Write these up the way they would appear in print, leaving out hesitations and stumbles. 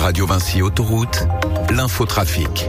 Radio Vinci Autoroute, l'infotrafic.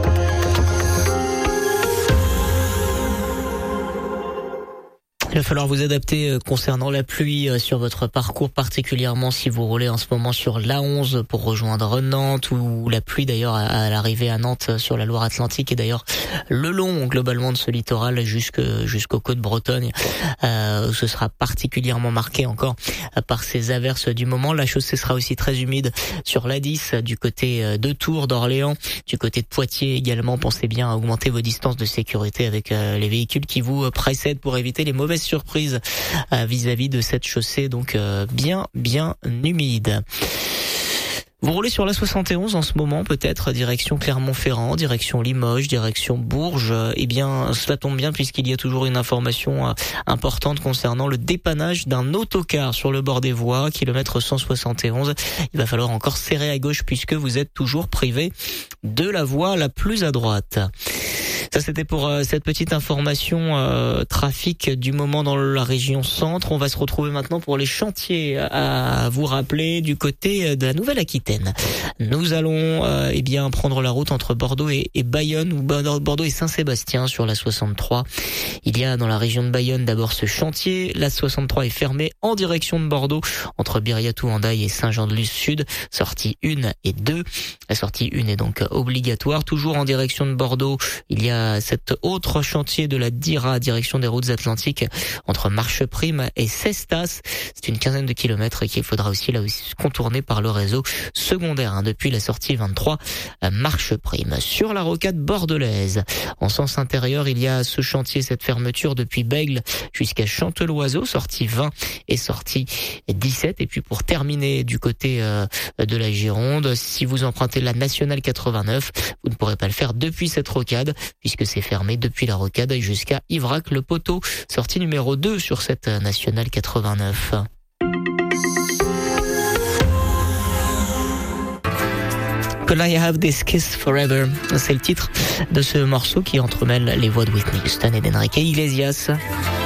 Il va falloir vous adapter concernant la pluie sur votre parcours, particulièrement si vous roulez en ce moment sur l'A11 pour rejoindre Nantes, ou la pluie d'ailleurs à l'arrivée à Nantes sur la Loire-Atlantique, et d'ailleurs le long globalement de ce littoral jusqu'aux côtes bretonnes. Ce sera particulièrement marqué encore par ces averses du moment. La chaussée sera aussi très humide sur l'A10 du côté de Tours, d'Orléans, du côté de Poitiers également. Pensez bien à augmenter vos distances de sécurité avec les véhicules qui vous précèdent pour éviter les mauvaises surprises vis-à-vis de cette chaussée donc bien humide. Vous roulez sur la 71 en ce moment, peut-être direction Clermont-Ferrand, direction Limoges, direction Bourges. Eh bien, cela tombe bien puisqu'il y a toujours une information importante concernant le dépannage d'un autocar sur le bord des voies, kilomètre 171. Il va falloir encore serrer à gauche puisque vous êtes toujours privé de la voie la plus à droite. Ça, c'était pour cette petite information trafic du moment dans la région centre. On va se retrouver maintenant pour les chantiers à vous rappeler du côté de la Nouvelle-Aquitaine. Nous allons prendre la route entre Bordeaux et Bayonne, ou Bordeaux et Saint-Sébastien sur la 63. Il y a dans la région de Bayonne d'abord ce chantier. La 63 est fermée en direction de Bordeaux entre Biriatou-Andaille et Saint-Jean-de-Luz Sud, sortie 1 et 2. La sortie 1 est donc obligatoire. Toujours en direction de Bordeaux, il y a cet autre chantier de la DIRA, direction des routes atlantiques, entre Marcheprime et Cestas. C'est une quinzaine de kilomètres qu'il faudra aussi contourner par le réseau secondaire depuis la sortie 23 Marcheprime. Sur la rocade bordelaise, en sens intérieur, il y a ce chantier, cette fermeture depuis Bègles jusqu'à Chanteloiseau, sortie 20 et sortie 17. Et puis pour terminer du côté de la Gironde, si vous empruntez la nationale 89, vous ne pourrez pas le faire depuis cette rocade, puisque c'est fermé depuis la rocade jusqu'à Ivrac-le-Poteau, sortie numéro 2 sur cette nationale 89. Could I Have This Kiss Forever? C'est le titre de ce morceau qui entremêle les voix de Whitney Houston et d'Enrique Iglesias.